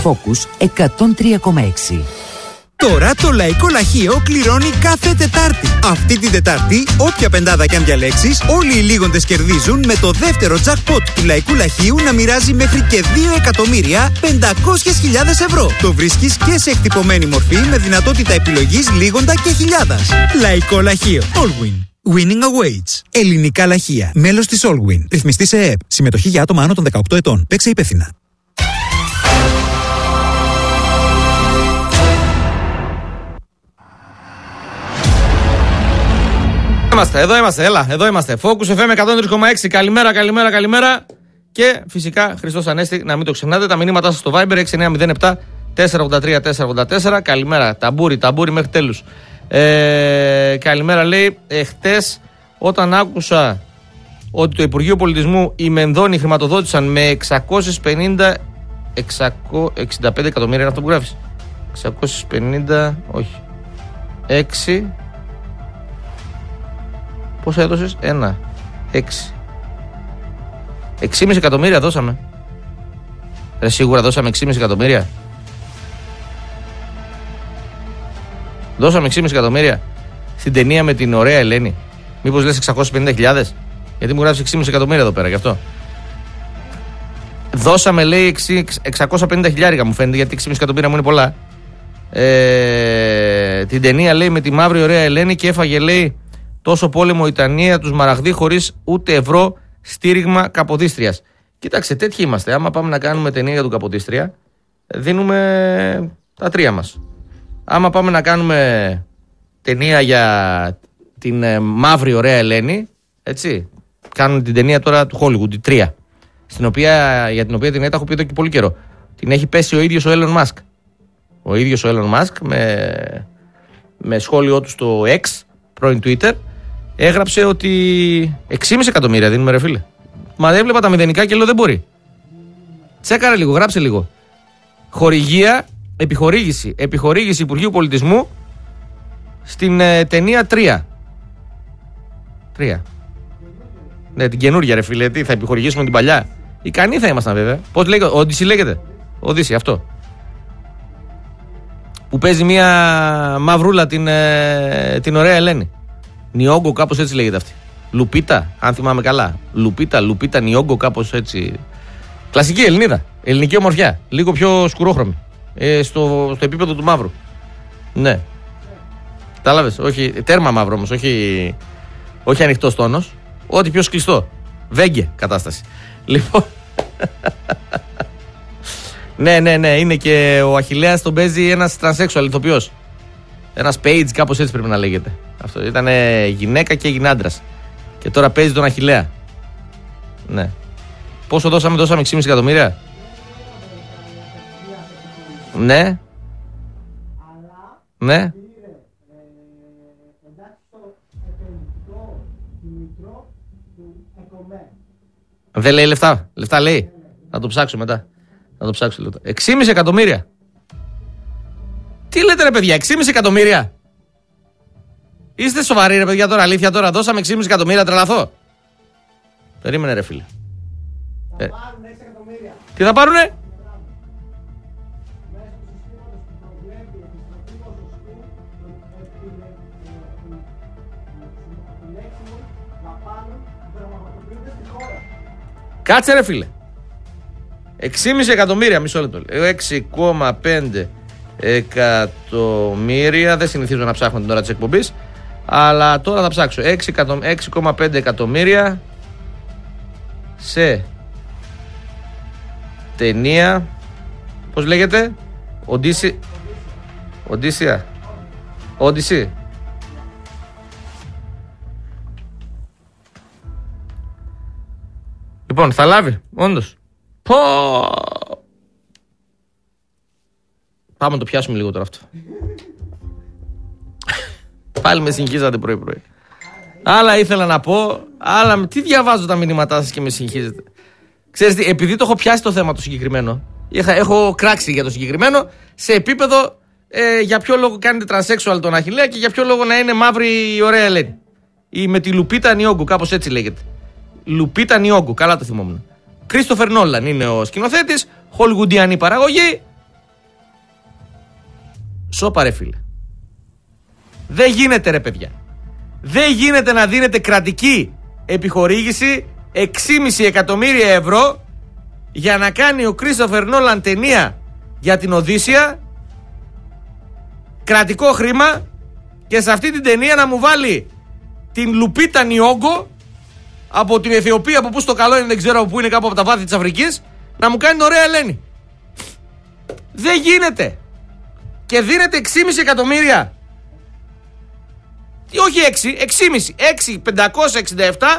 Focus 103,6. Τώρα το Λαϊκό Λαχείο κληρώνει κάθε Τετάρτη. Αυτή την Τετάρτη, όποια πεντάδα κι αν διαλέξεις, όλοι οι λίγοντες κερδίζουν με το δεύτερο jackpot του Λαϊκού Λαχείου να μοιράζει μέχρι και 2.500.000 ευρώ. Το βρίσκεις και σε εκτυπωμένη μορφή με δυνατότητα επιλογής λίγοντα και χιλιάδας. Λαϊκό Λαχείο. Allwin. Winning awaits. Ελληνικά λαχεία. Μέλος της Allwin. Ρυθμιστή σε ΕΕΠ. Συμμετοχή για άτομα άνω των 18 ετών. Παίξε υπεύθυνα. Εδώ είμαστε. Focus FM 103,6. Καλημέρα. Και φυσικά Χριστός Ανέστη, να μην το ξεχνάτε. Τα μηνύματά σας στο Viber 6907 483 484. Καλημέρα. Ταμπούρι μέχρι τέλους. Καλημέρα, λέει. Χτες, όταν άκουσα ότι το Υπουργείο Πολιτισμού οι Μενδώνοι χρηματοδότησαν με 665 εκατομμύρια, είναι αυτό που γράφεις. 650, όχι. 6. Πόσα έδωσες? 1, 6. 6,5 εκατομμύρια δώσαμε. Σίγουρα δώσαμε 6,5 εκατομμύρια. Δώσαμε 6,5 εκατομμύρια στην ταινία με την ωραία Ελένη. Μήπως λες 650.000? Γιατί μου γράφεις 6,5 εκατομμύρια εδώ πέρα, γι' αυτό. Δώσαμε, λέει, 650.000 μου φαίνεται, γιατί 6,5 εκατομμύρια μου είναι πολλά. Την ταινία, λέει, με τη μαύρη ωραία Ελένη, και έφαγε, λέει, τόσο πόλεμο η Τανία του Μαραγδί χωρίς ούτε ευρώ στήριγμα Καποδίστριας. Κοίταξε, τέτοιοι είμαστε. Άμα πάμε να κάνουμε ταινία για τον Καποδίστρια, δίνουμε τα τρία μας. Άμα πάμε να κάνουμε ταινία για την μαύρη ωραία Ελένη, έτσι, κάνουν την ταινία τώρα του Hollywood, τη 3, για την οποία την έχω πει εδώ και πολύ καιρό. Την έχει πέσει ο ίδιος ο Elon Musk. Ο ίδιος ο Elon Musk με σχόλιο του στο X, πρώην Twitter, έγραψε ότι 6,5 εκατομμύρια δίνουμε, ρε φίλε. Μα έβλεπα τα μηδενικά και λέω δεν μπορεί. Τσέκαρε λίγο, γράψε λίγο. Επιχορήγηση Υπουργείου Πολιτισμού στην ταινία 3. Ναι, την καινούργια, ρε φίλε. Τι θα επιχορηγήσουμε την παλιά? Ικανοί θα ήμασταν, βέβαια. Πώς λέγεται? Odyssey λέγεται. Odyssey, αυτό. Που παίζει μια μαυρούλα την ωραία Ελένη. Νιόγκο, κάπως έτσι λέγεται αυτή. Λουπίτα, αν θυμάμαι καλά. Λουπίτα, Νιόγκο, κάπως έτσι. Κλασική Ελληνίδα. Ελληνική ομορφιά. Λίγο πιο σκουρόχρωμη. Στο επίπεδο του μαύρου. Ναι. Κατάλαβες. Όχι, τέρμα μαύρο όμως. Όχι ανοιχτός τόνος. Ό,τι πιο σκλιστό. Βέγγε κατάσταση. Λοιπόν. Ναι. Είναι και ο Αχιλλέας τον παίζει ένας τρανσέξουαλ ηθοποιός. Ένας Page, κάπως έτσι πρέπει να λέγεται. Αυτό ήταν γυναίκα και έγινε άντρας. Και τώρα παίζει τον Αχιλλέα. Ναι. Πόσο δώσαμε? Δώσαμε 6,5 εκατομμύρια. Ναι. Ναι. Δεν λέει λεφτά. Λεφτά λέει. Θα το ψάξω μετά. 6,5 εκατομμύρια. Τι λέτε, ρε παιδιά, 6,5 εκατομμύρια? Είστε σοβαροί, ρε παιδιά, τώρα? Αλήθεια τώρα? Δώσαμε 6,5 εκατομμύρια, τρελαθώ. Περίμενε, ρε φίλε. Τι θα πάρουνε? Κάτσε, ρε φίλε. 6,5 εκατομμύρια, μισό λεπτό. 6,5 εκατομμύρια. Δεν συνηθίζω να ψάχνω την ώρα της εκπομπής, αλλά τώρα θα ψάξω. 6,5 εκατομμύρια σε ταινία. Πώς λέγεται? Odyssey. Λοιπόν, θα λάβει, όντως. Πάμε να το πιάσουμε λίγο τώρα αυτό. Πάλι με συγχύζατε πρωί-πρωί. Άλλα ήθελα να πω, άλλα. Τι διαβάζω τα μηνύματά σας και με συγχύζετε? Ξέρεις τι, επειδή το έχω πιάσει το θέμα το συγκεκριμένο, έχω κράξει για το συγκεκριμένο, σε επίπεδο για ποιο λόγο κάνετε τρανσέξουαλ τον Αχιλλέα και για ποιο λόγο να είναι μαύρη η ωραία Ελένη. Ή με τη Λουπίτα Νιόγκο, κάπως έτσι λέγεται. Λουπίτα Νιόγκο, καλά το θυμόμουν. Κρίστοφερ Νόλαν είναι ο σκηνοθέτης, χολιγουντιανή παραγωγή. Σώπα ρε φίλε. Δεν γίνεται ρε παιδιά. Δεν γίνεται να δίνετε κρατική επιχορήγηση 6,5 εκατομμύρια ευρώ για να κάνει ο Κρίστοφερ Νόλαν ταινία για την Οδύσσεια, κρατικό χρήμα, και σε αυτή την ταινία να μου βάλει την Λουπίτα Νιόγκο από την Αιθιοπία, από πού στο καλό είναι, δεν ξέρω από πού είναι, κάπου από τα βάθη της Αφρικής, να μου κάνει την ωραία Ελένη. Δεν γίνεται. Και δίνεται 6,5 εκατομμύρια. Όχι 6, 6,5. 6.567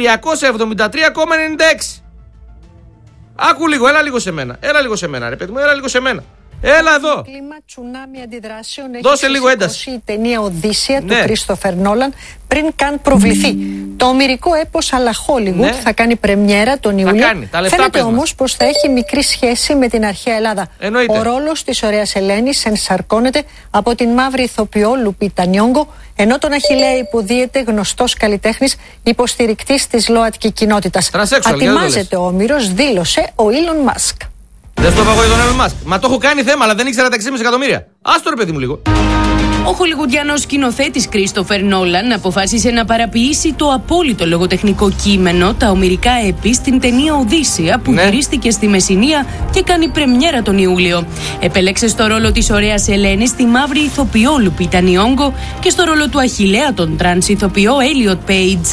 373,96. Άκου λίγο, έλα λίγο σε μένα. Έλα λίγο σε μένα, ρε παιδί μου, έλα λίγο σε μένα. Έλα εδώ. Κλίμα τσουνάμι αντιδράσεων έχει δώσε λίγο ένταση. Η ταινία Οδύσσεια του Κρίστοφερ Νόλαν πριν καν προβληθεί. Το ομηρικό έπος αλλά Hollywood θα κάνει πρεμιέρα τον Ιούλιο. Φαίνεται όμως πως θα έχει μικρή σχέση με την αρχαία Ελλάδα. Εννοείται. Ο ρόλος της ωραίας Ελένης ενσαρκώνεται από την μαύρη ηθοποιό Λουπίτα Νιόγκο, ενώ τον Αχιλλέα υποδίεται γνωστός καλλιτέχνης υποστηρικτής της ΛΟΑΤΚΙ κοινότητας. Ατιμάζεται ο Όμηρος, δήλωσε ο Elon Musk. Δεν στο είπα εγώ για τον Elon Musk. Μα το έχω κάνει θέμα, αλλά δεν ήξερα τα 6,5 εκατομμύρια. Άστο ρε παιδί μου λίγο. Ο χολιγουντιανός σκηνοθέτης Κρίστοφερ Νόλαν αποφάσισε να παραποιήσει το απόλυτο λογοτεχνικό κείμενο, τα ομηρικά έπι, στην ταινία Οδύσσεια που γυρίστηκε στη Μεσσηνία και κάνει πρεμιέρα τον Ιούλιο. Επέλεξε στο ρόλο της ωραίας Ελένης τη μαύρη ηθοποιό Λουπίτα Νιόγκο και στο ρόλο του Αχιλλέα τον τρανς ηθοποιό Έλιοτ Πέιτζ.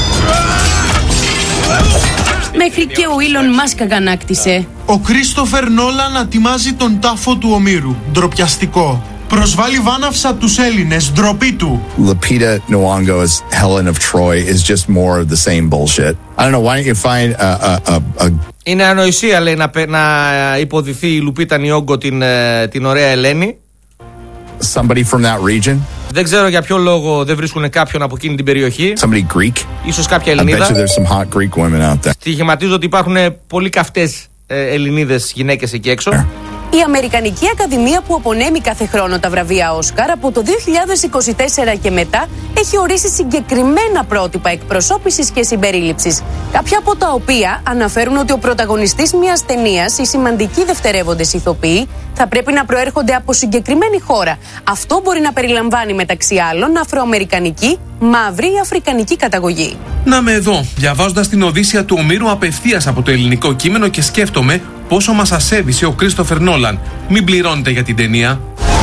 Μέχρι και ο Elon Musk αγανάκτησε. Ο Κρίστοφερ Νόλαν ατιμάζει τον τάφο του Ομήρου. Ντροπιαστικό. Προσβάλλει βάναυσα τους Έλληνες. Ντροπή του. Lupita Nyong'o as Helen of Troy is just more of the same bullshit. I don't know, why don't you find a... Είναι ανοησία, λέει, να υποδηθεί η Λουπίτα Νιόγκο την ωραία Ελένη. Somebody from that region. Δεν ξέρω για ποιο λόγο δεν βρίσκουν κάποιον από εκείνη την περιοχή. Somebody Greek. Ίσως κάποια Ελληνίδα. I bet you there's some hot Greek women out there. Στοιχηματίζω ότι υπάρχουν πολύ καυτές Ελληνίδες γυναίκες εκεί έξω. Η Αμερικανική Ακαδημία, που απονέμει κάθε χρόνο τα βραβεία Όσκαρ, από το 2024 και μετά έχει ορίσει συγκεκριμένα πρότυπα εκπροσώπησης και συμπερίληψης. Κάποια από τα οποία αναφέρουν ότι ο πρωταγωνιστής μιας ταινίας, οι σημαντικοί δευτερεύοντες ηθοποιοί, θα πρέπει να προέρχονται από συγκεκριμένη χώρα. Αυτό μπορεί να περιλαμβάνει μεταξύ άλλων αφροαμερικανική, μαύρη ή αφρικανική καταγωγή. Να με εδώ, διαβάζοντας την Οδύσσεια του Ομήρου απευθείας από το ελληνικό κείμενο και σκέφτομαι πόσο μας ασέβησε ο Κρίστοφερ Νόλαν. Μην πληρώνετε για την ταινία.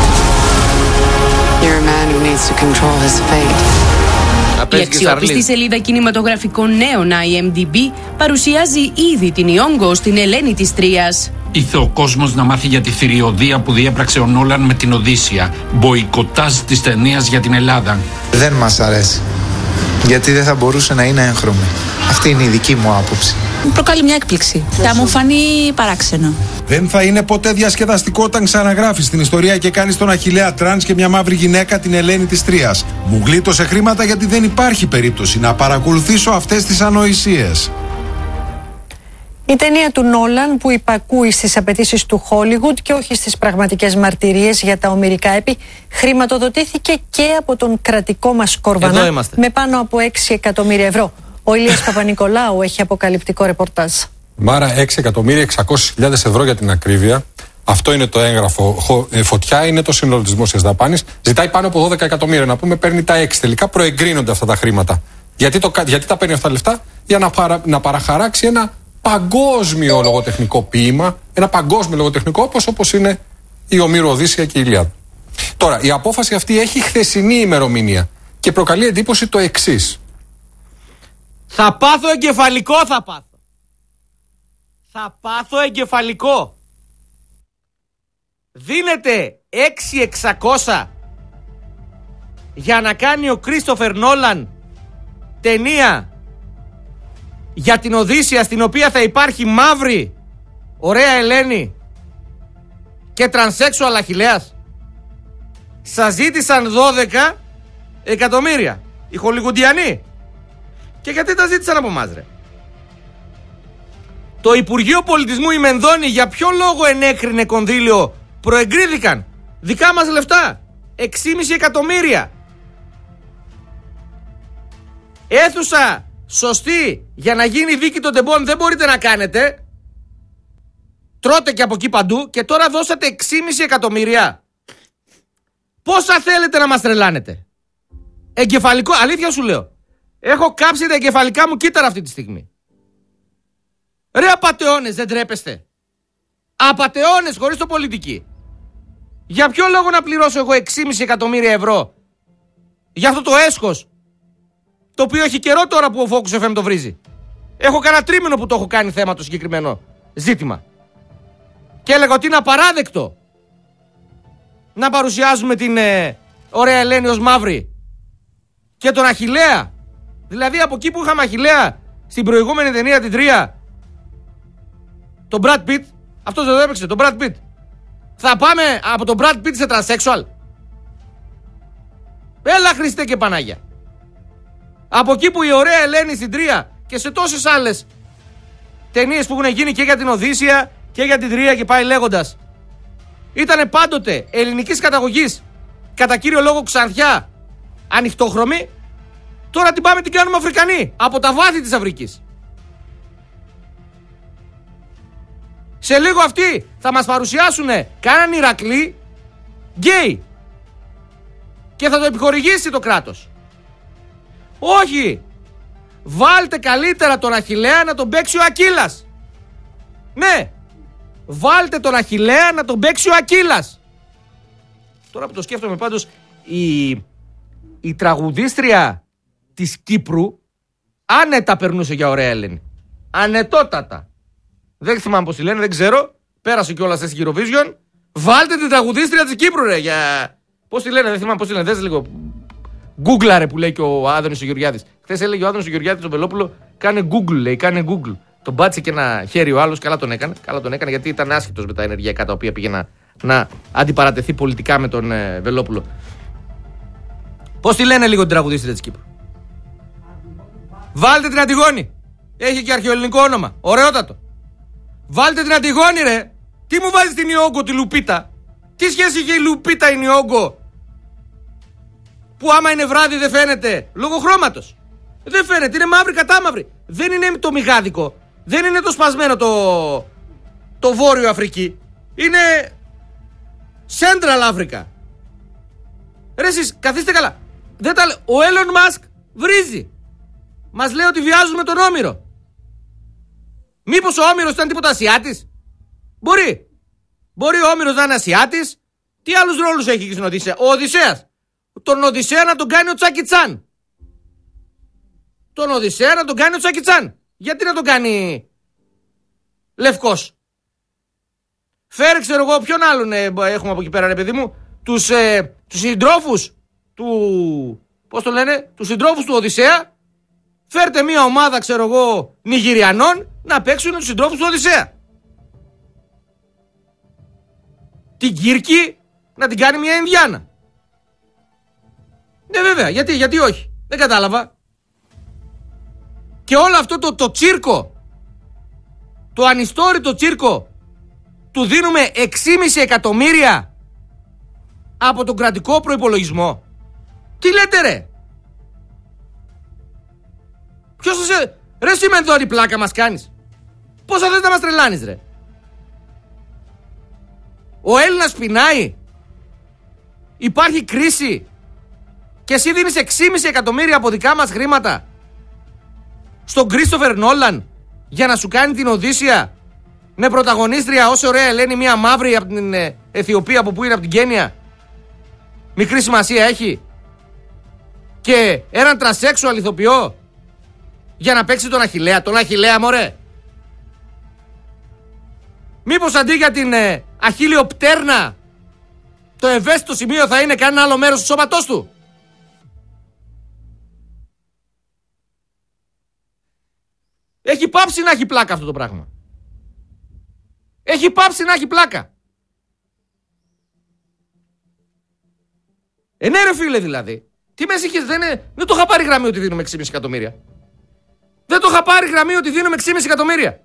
Η αξιόπιστη σελίδα κινηματογραφικών νέων IMDb παρουσιάζει ήδη την Νιόγκο στην Ελένη της Τρίας. Ήθε ο κόσμος να μάθει για τη θηριωδία που διέπραξε ο Νόλαν με την Οδύσσεια. Μποϊκοτάζ της ταινίας για την Ελλάδα. Δεν μας αρέσει. Γιατί δεν θα μπορούσε να είναι έγχρωμη. Αυτή είναι η δική μου άποψη. Προκαλεί μια έκπληξη. Θα μου φανεί παράξενο. Δεν θα είναι ποτέ διασκεδαστικό όταν ξαναγράφεις την ιστορία και κάνεις τον Αχιλλέα τρανς και μια μαύρη γυναίκα την Ελένη της Τρίας. Μου γλίτωσε χρήματα γιατί δεν υπάρχει περίπτωση να παρακολουθήσω αυτές τις ανοησίες. Η ταινία του Νόλαν, που υπακούει στις απαιτήσεις του Hollywood και όχι στις πραγματικές μαρτυρίες για τα ομηρικά έπι, χρηματοδοτήθηκε και από τον κρατικό μας Κορβανά με πάνω από 6 εκατομμύρια ευρώ. Ο Ηλίας Παπα-Νικολάου έχει αποκαλυπτικό ρεπορτάζ. Μάρα, 6.600.000 ευρώ για την ακρίβεια. Αυτό είναι το έγγραφο. Φωτιά είναι το σύνολο της δημόσιας δαπάνης. Ζητάει πάνω από 12 εκατομμύρια. Να πούμε, παίρνει τα 6. Τελικά προεγκρίνονται αυτά τα χρήματα. Γιατί τα παίρνει αυτά τα λεφτά? Για να παραχαράξει ένα παγκόσμιο λογοτεχνικό ποίημα. Ένα παγκόσμιο λογοτεχνικό όπως είναι η Ομήρου, Οδύσσεια και η Ηλιάδα. Τώρα, η απόφαση αυτή έχει χθεσινή ημερομηνία και προκαλεί εντύπωση το εξής. Θα πάθω εγκεφαλικό, θα πάθω. Θα πάθω εγκεφαλικό. Δίνεται 6.600 για να κάνει ο Κρίστοφερ Νόλαν ταινία για την Οδύσσεια, στην οποία θα υπάρχει μαύρη ωραία Ελένη και τρανσέξουαλ Αχιλλέας. Σας ζήτησαν 12 εκατομμύρια οι χολιγουντιανοί. Και γιατί τα ζήτησαν από εμάς, ρε? Το Υπουργείο Πολιτισμού, η Μενδώνη, για ποιο λόγο ενέκρινε κονδύλιο? Προεγκρίθηκαν δικά μας λεφτά, 6,5 εκατομμύρια. Αίθουσα σωστή για να γίνει δίκη των τεμπών δεν μπορείτε να κάνετε. Τρώτε και από εκεί παντού και τώρα δώσατε 6,5 εκατομμύρια. Πόσα θέλετε να μας τρελάνετε? Εγκεφαλικό, αλήθεια σου λέω. Έχω κάψει τα εγκεφαλικά μου κύτταρα αυτή τη στιγμή. Ρε απατεώνες, δεν τρέπεστε? Απατεώνες χωρίς το πολιτική. Για ποιο λόγο να πληρώσω εγώ 6,5 εκατομμύρια ευρώ για αυτό το έσχος, το οποίο έχει καιρό τώρα που ο Focus FM το βρίζει? Έχω κανένα τρίμηνο που το έχω κάνει θέμα το συγκεκριμένο ζήτημα. Και έλεγα ότι είναι απαράδεκτο να παρουσιάζουμε την ωραία Ελένη ως μαύρη και τον Αχιλλέα. Δηλαδή από εκεί που είχαμε Αχιλλέα στην προηγούμενη ταινία την 3, τον Brad Pitt, αυτός δεν το έπαιξε, τον Brad Pitt, θα πάμε από τον Brad Pitt σε transsexual? Έλα Χριστέ και Πανάγια. Από εκεί που η ωραία Ελένη στην 3 και σε τόσες άλλες ταινίες που έχουν γίνει και για την Οδύσσεια και για την 3 και πάει λέγοντας, ήτανε πάντοτε ελληνικής καταγωγής, κατά κύριο λόγο ξανθιά, ανοιχτόχρωμη, τώρα την πάμε την κάνουμε Αφρικανή, από τα βάθη της Αφρικής. Σε λίγο αυτοί θα μας παρουσιάσουν κάναν Ηρακλή γκέι και θα το επιχορηγήσει το κράτος. Όχι! Βάλτε καλύτερα τον Αχιλλέα να τον παίξει ο Ακύλας. Ναι! Βάλτε τον Αχιλλέα να τον παίξει ο Ακύλας. Τώρα που το σκέφτομαι πάντως, η τραγουδίστρια της Κύπρου άνετα περνούσε για ωραία Ελένη. Ανετότατα. Δεν θυμάμαι πώς τη λένε, δεν ξέρω. Πέρασε κιόλας στην Eurovision. Βάλτε την τραγουδίστρια της Κύπρου, ρε, για... Πώς τη λένε, δεν θυμάμαι πώς τη λένε. Δες λίγο. Γκούγκλαρε που λέει και ο Άδωνης ο Γεωργιάδης. Χθες έλεγε ο Άδωνης ο Γεωργιάδης τον Βελόπουλο, κάνε Google, λέει, κάνε Google. Τον πάτησε και ένα χέρι ο άλλος, καλά τον έκανε. Καλά τον έκανε γιατί ήταν άσχετος με τα ενεργειακά τα οποία πήγε να αντιπαρατεθεί πολιτικά με τον Βελόπουλο. Πώς τη λένε λίγο την τραγουδίστρια της Κύπρου? Βάλτε την Αντιγόνη. Έχει και αρχαιοελληνικό όνομα. Ωραιότατο. Βάλτε την Αντιγόνη, ρε. Τι μου βάζεις την Ιόγκο, τη Λουπίτα? Τι σχέση είχε η Λουπίτα η Ιόγκο, που άμα είναι βράδυ δεν φαίνεται λόγω χρώματος? Δεν φαίνεται, είναι μαύρη κατάμαυρη. Δεν είναι το μηγάδικο. Δεν είναι το σπασμένο το Βόρειο Αφρική. Είναι Central Africa. Ρε εσείς, καθίστε καλά. Δεν τα ο Elon Musk βρίζει. Μας λέει ότι βιάζουμε τον Όμηρο. Μήπως ο Όμηρος ήταν τίποτα Ασιάτης? Μπορεί. Μπορεί ο Όμηρος να είναι Ασιάτης. Τι άλλους ρόλους έχει στην Οδυσσέα? Ο Οδυσσέας. Τον Οδυσσέα να τον κάνει ο Τσάκι Τσάν. Τον Οδυσσέα να τον κάνει ο Τσάκι Τσάν. Γιατί να τον κάνει λευκός? Φέρε, ξέρω εγώ, ποιον άλλον έχουμε από εκεί πέρα, ρε παιδί μου. Τους συντρόφους του... Πώς το λένε? Τους συντρόφους του Οδυσσέα. Φέρτε μια ομάδα, ξέρω εγώ, Νιγηριανών να παίξουν τους συντρόφους του Οδυσσέα. Την Κύρκη να την κάνει μια Ινδιάνα. Ναι, βέβαια, γιατί όχι? Δεν κατάλαβα. Και όλο αυτό το τσίρκο, το ανιστόρητο τσίρκο, του δίνουμε 6,5 εκατομμύρια από τον κρατικό προϋπολογισμό. Τι λέτε, ρε? Ποιος είσαι? Ρε Σιμενδόνη, πλάκα μας κάνεις? Πόσα θες να μας τρελάνεις, ρε? Ο Έλληνας πεινάει. Υπάρχει κρίση. Και εσύ δίνεις 6,5 εκατομμύρια από δικά μας χρήματα στον Κρίστοφερ Νόλαν για να σου κάνει την Οδύσσεια, με πρωταγωνίστρια ως ωραία Ελένη μια μαύρη από την Αιθιοπία, από που είναι, από την Κένια. Μικρή σημασία έχει. Και έναν τρασέξουαλ ηθοποιό για να παίξει τον Αχιλλέα. Τον Αχιλλέα, μωρέ. Μήπως αντί για την αχίλιο πτέρνα, το ευαίσθητο σημείο θα είναι κανένα άλλο μέρος του σώματός του? Έχει πάψει να έχει πλάκα αυτό το πράγμα. Έχει πάψει να έχει πλάκα. Ναι, ρε φίλε, δηλαδή. Τι με είχες, δεν το είχα πάρει γραμμή ότι δίνουμε 6,5 εκατομμύρια. Δεν το είχα πάρει γραμμή ότι δίνουμε 6,5 εκατομμύρια.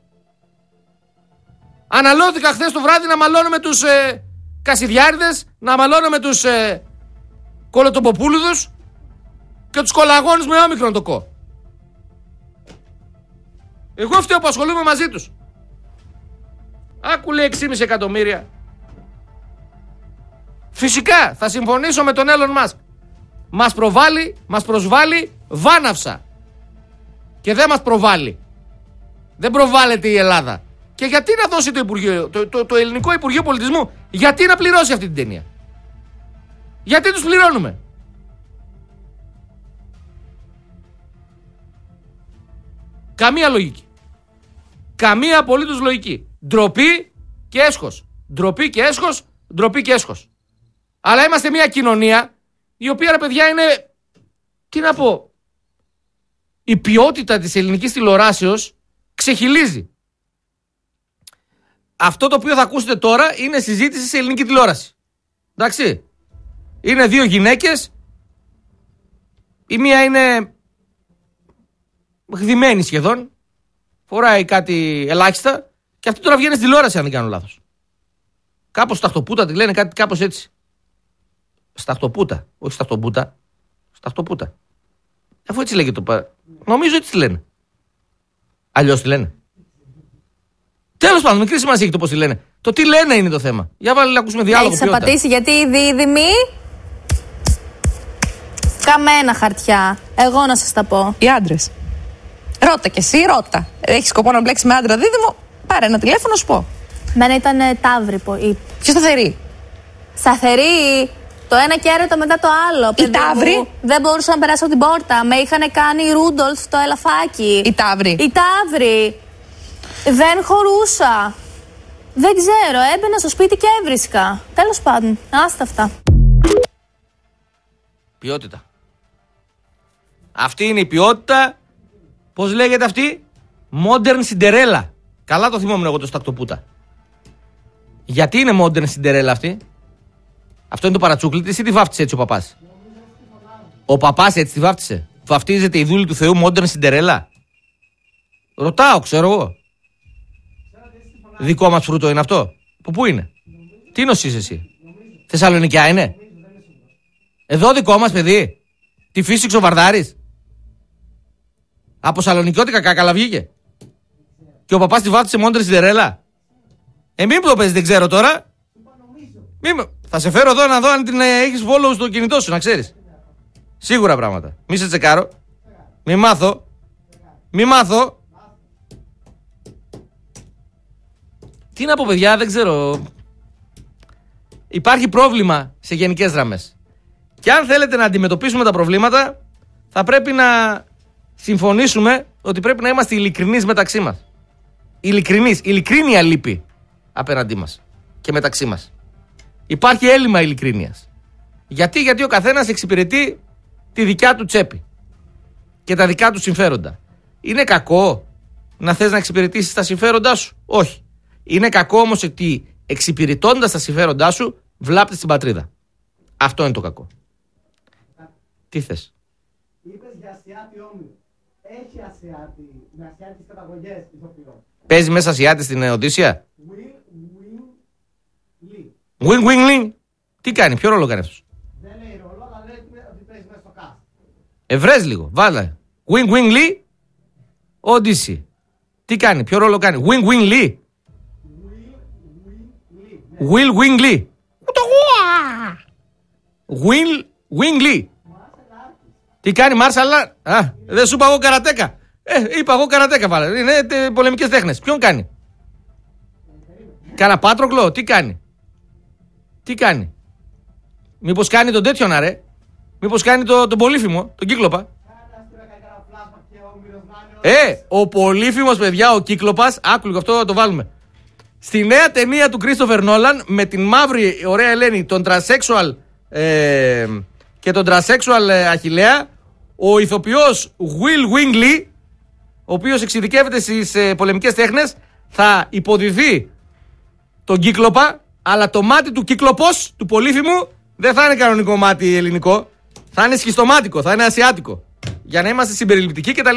Αναλώθηκα χθες το βράδυ να μαλώνω με τους Κασιδιάριδες, να μαλώνω με τους Κολοτομποπούλουδους και τους κολαγόνους με όμικρον το κο. Εγώ φταίω που ασχολούμαι μαζί τους. Άκου, λέει 6,5 εκατομμύρια. Φυσικά θα συμφωνήσω με τον Elon Musk. Μας προσβάλλει βάναυσα. Και δεν μας προβάλλει. Δεν προβάλλεται η Ελλάδα. Και γιατί να δώσει το ελληνικό Υπουργείο Πολιτισμού, γιατί να πληρώσει αυτή την ταινία? Γιατί τους πληρώνουμε? Καμία λογική. Καμία απολύτως λογική. Ντροπή και έσχος. Ντροπή και έσχος, ντροπή και έσχος. Αλλά είμαστε μια κοινωνία η οποία, ρε παιδιά, είναι, τι να πω, η ποιότητα της ελληνικής τηλεοράσεως ξεχυλίζει. Αυτό το οποίο θα ακούσετε τώρα είναι συζήτηση σε ελληνική τηλεόραση. Εντάξει. Είναι δύο γυναίκες. Η μία είναι γδυμένη σχεδόν. Φοράει κάτι ελάχιστα. Και αυτή τώρα βγαίνει στη τηλεόραση, αν δεν κάνω λάθος. Κάπως σταχτοπούτα τη λένε, κάτι κάπως έτσι. Σταχτοπούτα. Όχι σταχτοπούτα. Σταχτοπούτα. Αφού έτσι λέγεται το νομίζω έτσι τη λένε. Αλλιώς τη λένε. Τέλος πάντων, μικρή σημασία έχει το πώς τη λένε. Το τι λένε είναι το θέμα. Για βάλε να ακούσουμε διάλογο. Έχεις απαντήσει γιατί οι δίδυμοι. Καμένα χαρτιά. Εγώ να σας τα πω. Οι άντρες. Ρώτα κι εσύ, ρώτα. Έχεις σκοπό να μπλέξεις με άντρα δίδυμο? Πάρε ένα τηλέφωνο, σου πω. Μένα ήταν ταύρη. Πιο σταθερή. Σταθερή. Το ένα και έρωτα μετά το άλλο. Η ταύρη. Δεν μπορούσα να περάσω την πόρτα. Με είχαν κάνει Ρούντολφ το ελαφάκι. Η ταύρη. Η ταύρη. Δεν χωρούσα. Δεν ξέρω. Έμπαινα στο σπίτι και έβρισκα. Τέλος πάντων. Άστα αυτά. Ποιότητα. Αυτή είναι η ποιότητα. Πώς λέγεται αυτή? Modern Cinderella. Καλά το θυμόμουν εγώ το στακτοπούτα. Γιατί είναι Modern Cinderella αυτή? Αυτό είναι το παρατσούκλι της ή τη βάφτισε έτσι ο παπάς? Ο παπάς έτσι τη βάφτισε? Βαφτίζεται η δούλη του Θεού Modern Cinderella? Ρωτάω, ξέρω εγώ. Δικό μας φρούτο είναι αυτό? Πού είναι? Τι νοσείς εσύ? Θεσσαλονικιά είναι? Εδώ δικό μας παιδί? Τη φύσηξε ο Βαρδάρης? Από Σαλονικιώτικα κάκαλα βγήκε? Και ο παπάς τη βάφτισε Modern Cinderella? Μην μου το παίζεις, δεν ξέρω τώρα. Θα σε φέρω εδώ να δω αν την έχεις follow στο κινητό σου, να ξέρεις. Σίγουρα πράγματα. Μη σε τσεκάρω. Μη μάθω. Τι να πω, παιδιά, δεν ξέρω. Υπάρχει πρόβλημα σε γενικές γραμμές. Και αν θέλετε να αντιμετωπίσουμε τα προβλήματα, θα πρέπει να συμφωνήσουμε ότι πρέπει να είμαστε ειλικρινείς μεταξύ μας. Ειλικρίνεια λείπει απέναντί μας και μεταξύ μας. Υπάρχει έλλειμμα ειλικρίνειας. Γιατί ο καθένας εξυπηρετεί τη δικιά του τσέπη και τα δικά του συμφέροντα. Είναι κακό να θες να εξυπηρετήσεις τα συμφέροντά σου? Όχι. Είναι κακό όμως ότι εξυπηρετώντας τα συμφέροντά σου βλάπτεις την πατρίδα. Αυτό είναι το κακό. Τι θες? Είπες για Ασιάτη Όμιλο. Έχει Ασιάτη, με ασιάτικες καταγωγές ηθοποιών. Παίζει μέσα Ασιάτη στην Οδύσσια? Wing Lee. Τι κάνει, ποιο ρόλο κάνει αυτός? Δεν λέει ρόλο, αλλά λέει ότι παίζει μέσα στο cast. Βρες λίγο, βάλε. Wing Lee, Odyssey. Τι κάνει, ποιο ρόλο κάνει? Wing Lee. Will Wing Lee. Wing Lee. Τι κάνει, Martial Art? Δεν σου είπα εγώ καρατέκα. Είπα εγώ καρατέκα, βάλε. Είναι πολεμικές τέχνες. Ποιον κάνει? Κάνα Πάτροκλο, τι κάνει? Μήπως κάνει τον τέτοιον, αρέ? Μήπως κάνει τον Πολύφημο, τον Κύκλοπα? Ο Πολύφημος, παιδιά, ο Κύκλοπας. Άκου λίγο, αυτό το βάλουμε. Στη νέα ταινία του Κρίστοφερ Νόλαν με την μαύρη ωραία Ελένη, τον τρασέξουαλ και τον τρασέξουαλ Αχιλλέα, ο ηθοποιός Will Wing Lee, ο οποίος εξειδικεύεται στις πολεμικές τέχνες, θα υποδηθεί τον Κύκλοπα, αλλά το μάτι του Κύκλοπος, του Πολύφημου, δεν θα είναι κανονικό μάτι ελληνικό. Θα είναι σχιστομάτικο, θα είναι ασιάτικο. Για να είμαστε συμπεριληπτικοί κτλ.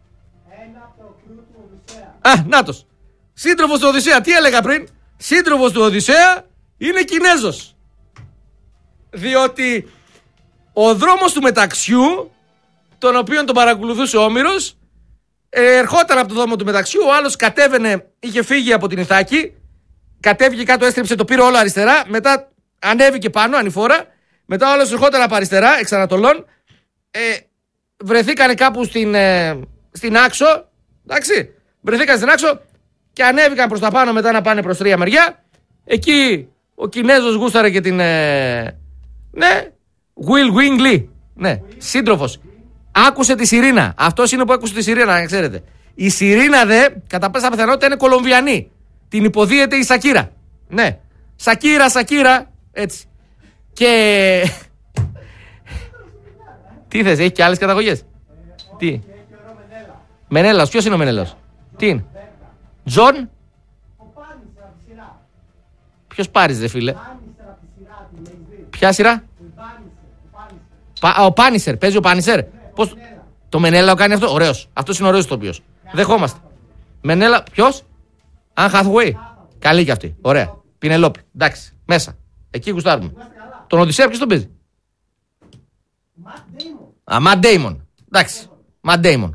Νάτος. Σύντροφος του Οδυσσέα, τι έλεγα πριν? Σύντροφος του Οδυσσέα είναι Κινέζος. Διότι ο δρόμος του μεταξιού, τον οποίον τον παρακολουθούσε ο Όμηρος, ερχόταν από το δρόμο του μεταξιού, ο άλλος κατέβαινε, είχε φύγει από την Ιθάκη, κατέβηκε κάτω, έστρεψε, το πήρε όλο αριστερά, μετά ανέβηκε πάνω, ανηφόρα. Μετά όλος ερχόταν από αριστερά, εξ Ανατολών. Βρεθήκανε κάπου στην Άξο. Εντάξει. Βρεθήκαν στην Άξο και ανέβηκαν προς τα πάνω μετά να πάνε προς τρία μεριά. Εκεί ο Κινέζος γούσταρε και την. Ναι. Will Wing Lee. Ναι. Σύντροφος. Άκουσε τη Σιρήνα. Αυτός είναι που άκουσε τη Σιρήνα, να ξέρετε. Η Σιρήνα κατά πάσα πιθανότητα είναι Κολομβιανή. Την υποδίεται η Σακύρα. Ναι. Σακύρα. Έτσι. Και. Τι θες, έχει και άλλες καταγωγές. Τι. Μενέλαος, ποιος είναι ο Μενέλαος. Τι είναι. Τζον. Ποιος πάρεις δε φίλε. Ποια σειρά. Ο Πάνισερ, παίζει ο Πάνισερ. Πώς. Το Μενέλαο κάνει αυτό, ωραίος. Αυτός είναι ωραίος ηθοποιός. Δεχόμαστε. Μενέλα, ποιος. Αν Hathaway. Καλή κι αυτή, ωραία. Πινελόπη, εντάξει, μέσα. Εκεί γουστάρουμε. Τον Οδυσσέα ποιος τον παίζει. Ματ Ντέιμον. Εντάξει. Ματ Ντέιμον.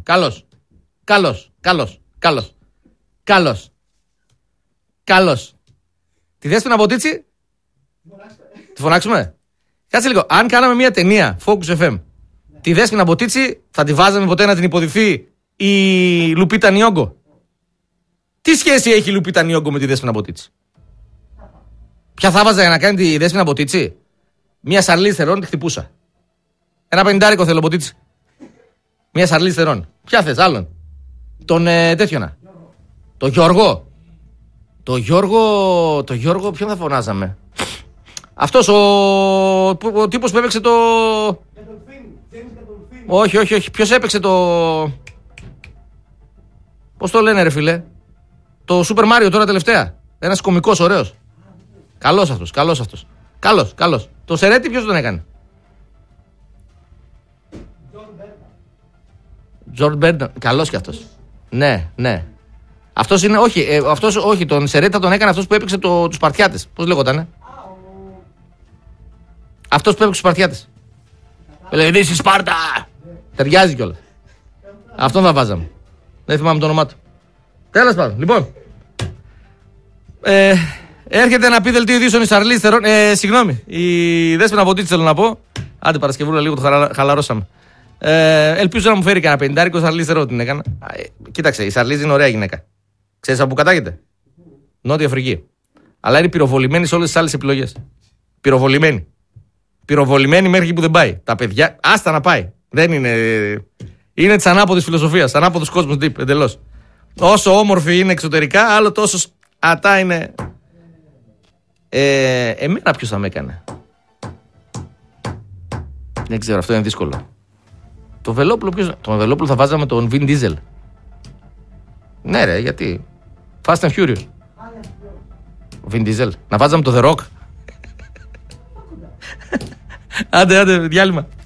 Καλός. Τη Δέσποινα Ποτίτσι. Τη φωνάξουμε. Κάτσε λίγο. Αν κάναμε μια ταινία Focus FM, τη Δέσποινα Ποτίτσι θα τη βάζαμε ποτέ να την υποδηθεί η Λουπίτα Νιόγκο. Τι σχέση έχει η Λουπίτα Νιόγκο με τη Δέσποινα Ποτίτσι. Ποια θα βάζα για να κάνει τη Δέσποινα Ποτίτσι. Μια Σαρλίζ Θερόν τη χτυπούσα. Ένα 50 θέλω Ποτίτσι. Μια Σαρλίζ Θερόν. Ποια θες, άλλον. Τον τέτοιονα. Το Γιώργο. Το Γιώργο ποιον θα φωνάζαμε. Αυτός ο τύπος που έπαιξε το. Όχι. Ποιος έπαιξε το. Πώς το λένε ρε φίλε. Το Super Mario τώρα τελευταία. Ένας κωμικός ωραίος. Καλός αυτός. Καλός. Το Σερέτη ποιος τον έκανε. Τζορντ Μπέρνταν. Καλός κι αυτός. Ναι. Αυτός είναι, όχι, τον Σερέτη θα τον έκανε αυτός που έπαιξε τους Σπαρτιάτες. Πώς λέγοτανε. Αυτός που έπαιξε τους Σπαρτιάτες. Λέει στη Σπάρτα. Ταιριάζει κιόλας. Αυτόν θα βάζαμε. Δεν θυμάμαι το όνομά του. Τέλος πάντων, λοιπόν. Έρχεται να πει δελτίο ειδήσεων η Σαρλίζ Θερόν. Συγγνώμη, η Δέσποινα Ποτίτσι θέλω να πω. Άντε Παρασκευούλα, λίγο το χαλαρώσαμε. Ελπίζω να μου φέρει κανένα 50 Σαρλίζ Θερόν την έκανα. Κοίταξε, η Σαρλίζ είναι ωραία γυναίκα. Ξέρεις από πού κατάγεται. Νότια Αφρική. Αλλά είναι πυροβολημένη σε όλες τις άλλες επιλογές. Πυροβολημένη μέχρι εκεί που δεν πάει. Τα παιδιά, άστα να πάει. Δεν είναι. Είναι της ανάποδης φιλοσοφίας, ανάποδος κόσμος τύπ, εντελώς. Όσο όμορφη είναι εξωτερικά, άλλο τόσο ατά είναι. Εμένα ποιος θα με έκανε. Δεν ξέρω, αυτό είναι δύσκολο. Το Βελόπουλο ποιος. Τον Βελόπουλο θα βάζαμε τον Vin Diesel. Ναι ρε, γιατί. Fast and Furious. Vin Diesel. Να βάζαμε το The Rock. Άντε, διάλειμμα.